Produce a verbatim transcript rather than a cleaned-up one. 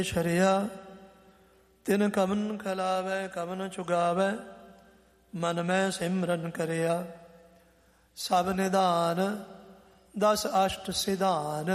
ਸ਼ਰਿਆ ਤਿਨ ਕਮਨ ਖਲਾਵੈ ਕਮਨ ਚੁਗਾਵੈ ਮਨ ਮੈਂ ਸਿਮਰਨ ਕਰਿਆ। ਸਭ ਨਿਧਾਨ ਦਸ ਅਸ਼ਟ ਸਿਧਾਨ